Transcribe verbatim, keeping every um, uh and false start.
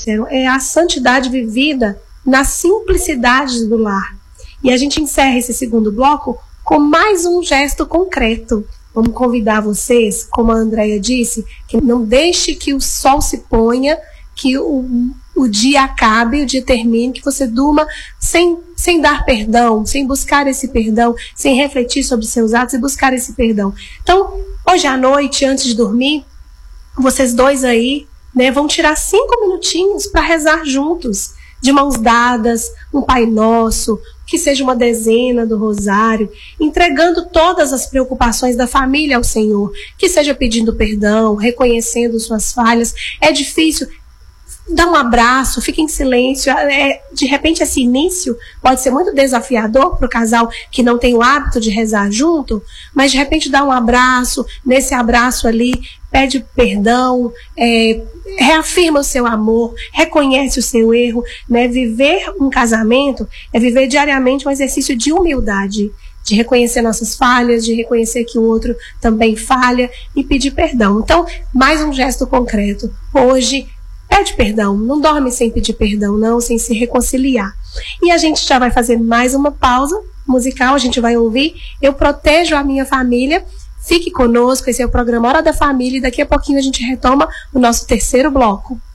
disseram, é a santidade vivida na simplicidade do lar. E a gente encerra esse segundo bloco com mais um gesto concreto. Vamos convidar vocês, como a Andréia disse, que não deixe que o sol se ponha, que o, o dia acabe, o dia termine, que você durma sem, sem dar perdão, sem buscar esse perdão, sem refletir sobre seus atos e buscar esse perdão. Então, hoje à noite, antes de dormir, vocês dois aí, né, vão tirar cinco minutinhos para rezar juntos, de mãos dadas, um Pai Nosso, que seja uma dezena do rosário, entregando todas as preocupações da família ao Senhor, que seja pedindo perdão, reconhecendo suas falhas. É difícil, dá um abraço, fica em silêncio. É, de repente esse início pode ser muito desafiador para o casal que não tem o hábito de rezar junto, mas de repente dá um abraço, nesse abraço ali, pede perdão, é, reafirma o seu amor, reconhece o seu erro, né? Viver um casamento é viver diariamente um exercício de humildade, de reconhecer nossas falhas, de reconhecer que o outro também falha e pedir perdão. Então, mais um gesto concreto. Hoje, pede perdão, não dorme sem pedir perdão, não, sem se reconciliar. E a gente já vai fazer mais uma pausa musical, a gente vai ouvir Eu Protejo a Minha Família. Fique conosco, esse é o programa Hora da Família e daqui a pouquinho a gente retoma o nosso terceiro bloco.